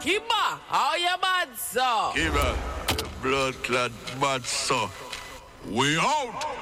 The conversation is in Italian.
Kimba, how you bad, sir? Kimba, blood clot bad, sir. We out.